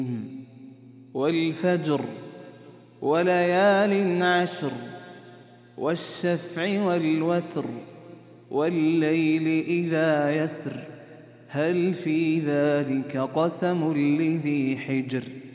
والفجر وليال عشر والشفع والوتر والليل إذا يسر هل في ذلك قسم لذي حجر